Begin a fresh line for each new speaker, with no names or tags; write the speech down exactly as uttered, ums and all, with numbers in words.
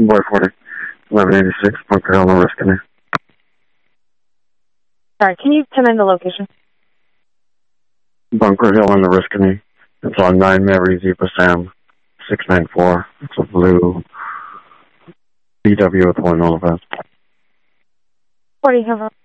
Boy forty, eleven eighty-six, Bunker Hill, Oriskany.
Sorry, can you come in the location?
Bunker Hill in Oriskany. It's on nine Mary Zebra Sam, six nine four. It's a blue B W with one Nova.
forty, have